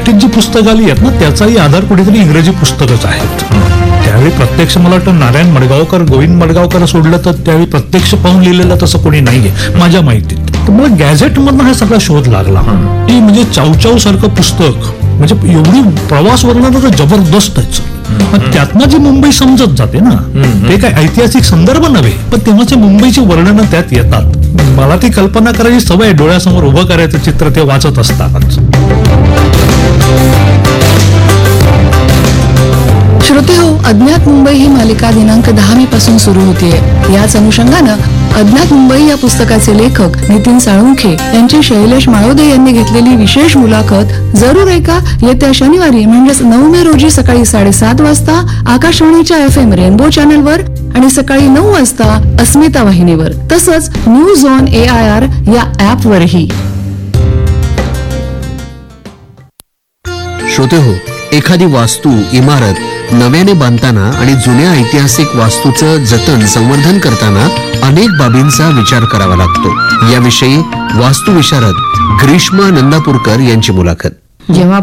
मराठीत जी पुस्तकं आली आहेत ना त्याचाही आधार कुठेतरी इंग्रजी पुस्तकच आहेत. त्यावेळी प्रत्यक्ष मला वाटतं नारायण मडगावकर, गोविंद मडगावकर सोडलं तर त्यावेळी प्रत्यक्ष पाहून लिहिलेलं तसं कोणी नाहीये माझ्या माहितीत. तर मला गॅझेटमधनं हा सगळा शोध लागला की म्हणजे चावचाव सारखं पुस्तक म्हणजे एवढी प्रवास वर्णन तर जबरदस्त आहे. त्यातनं जी मुंबई समजत जाते ना ते काय ऐतिहासिक संदर्भ नव्हे पण तेव्हाचे मुंबईची वर्णनं त्यात येतात. मला ती कल्पना करायची सवय, डोळ्यासमोर उभं करायचं चित्र ते वाचत असतानाच. श्रोते हो, अज्ञात मुंबई ही मालिका दिनांक 10 मे पासून सुरू होतीये. याच अनुषंगानं अज्ञात मुंबई या पुस्तकाचे लेखक नितीन साळुंखे यांची शैलेश माळोदे यांनी घेतलेली विशेष मुलाखत जरूर ऐका. येत्या शनिवारी म्हणजेच 9 मे रोजी सकाळी 7:30 वाजता आकाशवाणीच्या FM रेनबो चॅनलवर आणि सकाळी 9 वाजता अस्मिता वाहिनीवर तसंच न्यूज ऑन AIR या ऍपवरही. श्रोते हो, एखादी वास्तू, इमारत नव्याने बांधताना आणि जुन्या ऐतिहासिक वास्तूचं जतन संवर्धन करताना अनेक बाबींचा विचार करावा लागतो. याविषयी वास्तुविशारद ग्रीष्मा नंदापूरकर यांची मुलाखत. जेव्हा